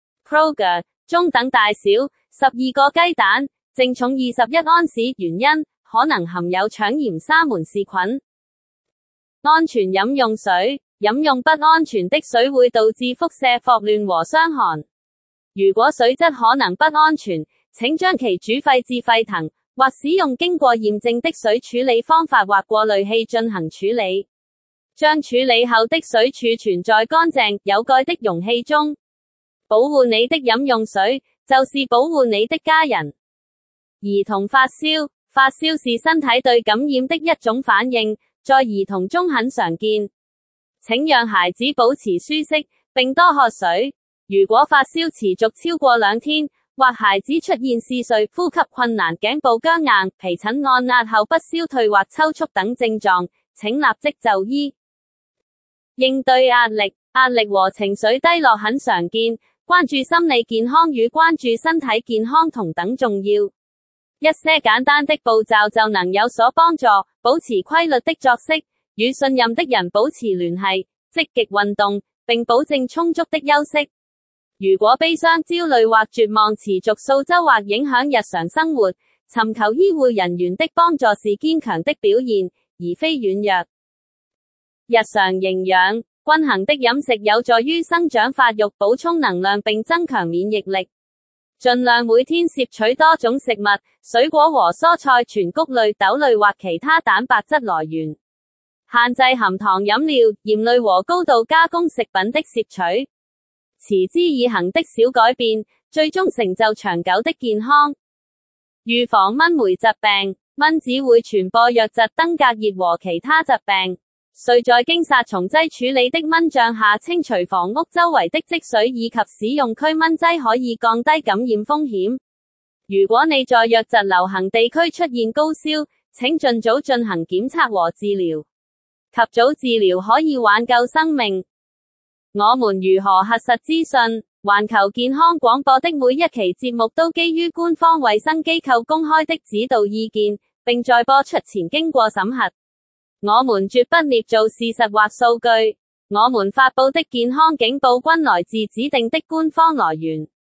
Kroger 中等大小12個雞蛋，淨重21安士，原因可能含有腸炎沙門氏菌。安全飲用水，飲用不安全的水會導致輻射、霍亂和傷寒。如果水質可能不安全，請將其煮沸至沸騰，或使用經過驗證的水處理方法或過濾器進行處理。將處理後的水儲存在乾淨、有蓋的容器中。保護你的飲用水，就是保護你的家人。兒童發燒，發燒是身體對感染的一種反應，在兒童中很常見。請讓孩子保持舒適，並多喝水。如果發燒持續超過2天，或孩子出現嗜睡、呼吸困難、頸部僵硬、皮疹按壓後不消退或抽搐等症狀，請立即就醫。應對壓力，壓力和情緒低落很常見，關注心理健康與關注身體健康同等重要。一些簡單的步驟就能有所幫助，保持規律的作息，與信任的人保持聯繫，積極運動，並保證充足的休息。如果悲傷、焦慮或絕望持續數週或影響日常生活，尋求醫護人員的幫助是堅強的表現，而非軟弱。日常營養，均衡的飲食有助於生長發育、補充能量並增強免疫力。盡量每天攝取多種食物、水果和蔬菜、全穀類、豆類或其他蛋白質來源。限制含糖飲料、鹽類和高度加工食品的攝取。持之以恆的小改變，最終成就長久的健康。預防蚊媒疾病，蚊子會傳播瘧疾、登革熱和其他疾病。需在經殺蟲劑處理的蚊帳下清除房屋周圍的積水，以及使用驅蚊劑可以降低感染風險。如果你在瘧疾流行地區出現高燒，請盡早進行檢測和治療。及早治療可以挽救生命。我們如何核實資訊？環球健康廣播的每一期節目都基於官方衛生機構公開的指導意見，並在播出前經過審核。我們絕不捏造事實或數據。我們發佈的健康警報均來自指定的官方來源。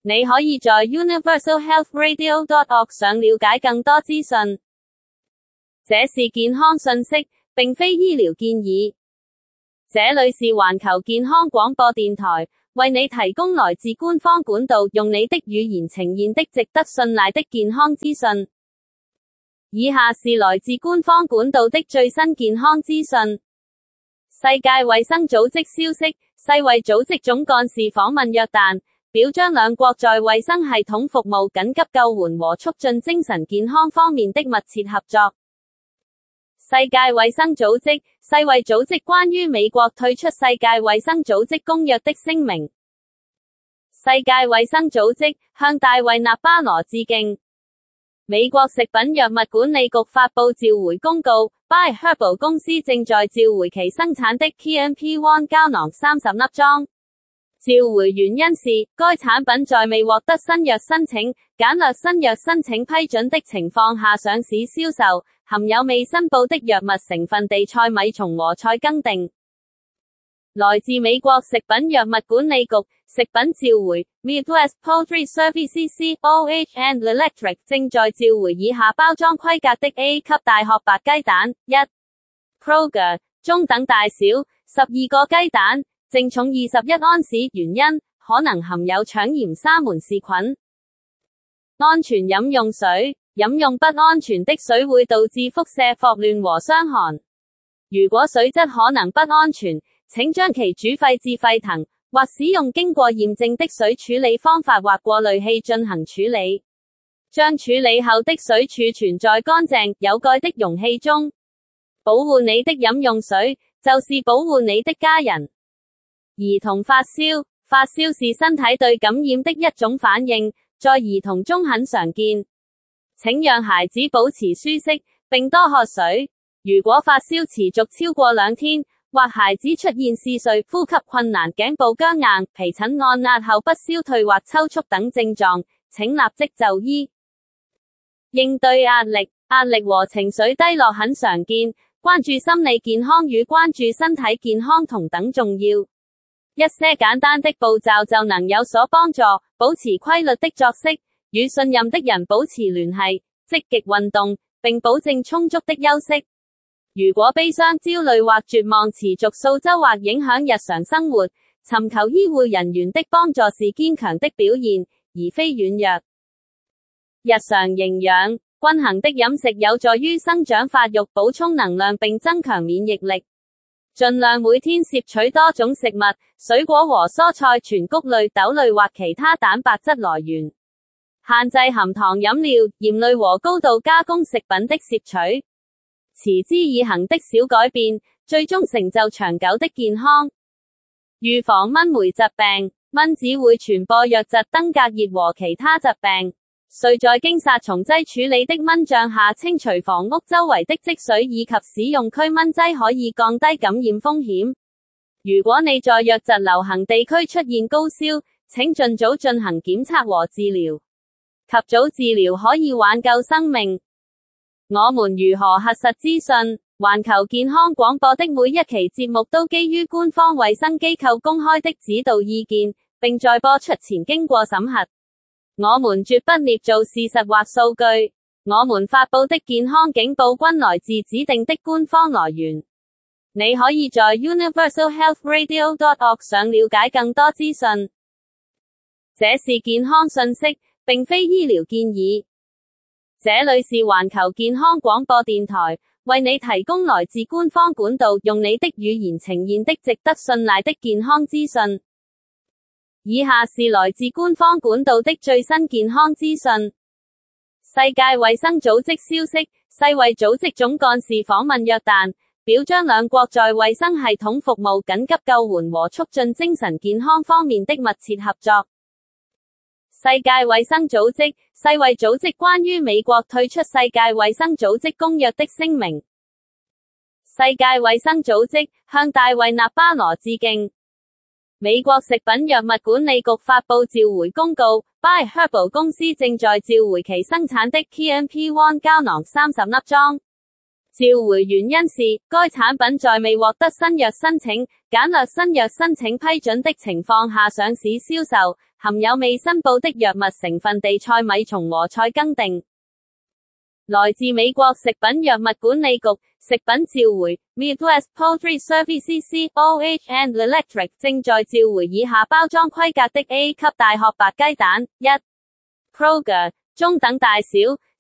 你可以在 universalhealthradio.org 上了解更多資訊。這是健康信息，並非醫療建議。這裏是環球健康廣播電台，為你提供來自官方管道，用你的語言呈現的值得信賴的健康資訊。以下是來自官方管道的最新健康資訊。世界衛生組織消息，世衛組織總幹事訪問約旦，表彰兩國在衛生系統服務、緊急救援和促進精神健康方面的密切合作。世界衛生組織，世衛組織關於美國退出世界衛生組織公約的聲明。世界衛生組織向大衛納巴羅致敬。美國食品藥物管理局發佈召回公告 ，By Herbal 公司正在召回其生產的 KMP-1 膠囊30粒裝。召回原因是，該產品在未獲得新藥申請、簡略新藥申請批准的情況下上市銷售，含有未申報的藥物成分地塞米松和菜根定。來自美國食品藥物管理局食品召回 Midwest Poultry Services (COH and Electric) 正在召回以下包裝規格的 A 級大殼白雞蛋1 Kroger 中等大小12個雞蛋，淨重21安士，原因可能含有腸炎沙門氏菌。安全飲用水，飲用不安全的水會導致輻射、霍亂和傷寒。如果水質可能不安全，請將其煮沸至沸騰，或使用經過驗證的水處理方法或過濾器進行處理。將處理後的水儲存在乾淨、有蓋的容器中。保護你的飲用水，就是保護你的家人。兒童發燒，發燒是身體對感染的一種反應，在兒童中很常見。請讓孩子保持舒適，並多喝水。如果發燒持續超過2天，或孩子出現嗜睡、呼吸困難、頸部僵硬、皮疹按壓後不消退或抽搐等症狀，請立即就醫。應對壓力，壓力和情緒低落很常見，關注心理健康與關注身體健康同等重要。一些簡單的步驟就能有所幫助，保持規律的作息，與信任的人保持聯繫，積極運動，並保證充足的休息。如果悲傷、焦慮或絕望持續數週或影響日常生活，尋求醫護人員的幫助是堅強的表現，而非軟弱。日常營養，均衡的飲食有助於生長發育、補充能量並增強免疫力。盡量每天攝取多種食物、水果和蔬菜、全穀類、豆類或其他蛋白質來源。限制含糖飲料、鹽類和高度加工食品的攝取。持之以恆的小改變，最終成就長久的健康。預防蚊媒疾病，蚊子會傳播瘧疾、登革熱和其他疾病。需在經殺蟲劑處理的蚊帳下清除房屋周圍的積水，以及使用驅蚊劑可以降低感染風險。如果你在瘧疾流行地區出現高燒，請盡早進行檢測和治療。及早治療可以挽救生命。我們如何核實資訊？環球健康廣播的每一期節目都基於官方衛生機構公開的指導意見，並在播出前經過審核。我們絕不捏造事實或數據。我們發佈的健康警報均來自指定的官方來源。你可以在 universalhealthradio.org 上了解更多資訊。這是健康信息，並非醫療建議。這裏是環球健康廣播電台，為你提供來自官方管道，用你的語言呈現的值得信賴的健康資訊。以下是來自官方管道的最新健康資訊。世界衛生組織消息，世衛組織總幹事訪問約旦，表彰兩國在衛生系統服務、緊急救援和促進精神健康方面的密切合作。世界衛生組織，世衛組織關於美國退出世界衛生組織公約的聲明。世界衛生組織向大衛納巴羅致敬。美國食品藥物管理局發佈召回公告 ，By Herbal 公司正在召回其生產的 KMP-1 膠囊30粒裝。召回原因是，該產品在未獲得新藥申請、簡略新藥申請批准的情況下上市銷售， 含有未申報的藥物成分地塞米松和再更定。來自美國食品藥物管理局，食品召回 Midwest Poultry Services (OH and Electric) 正在召回以下包裝規格的 A 級大殼白雞蛋。1. Kroger 中等大小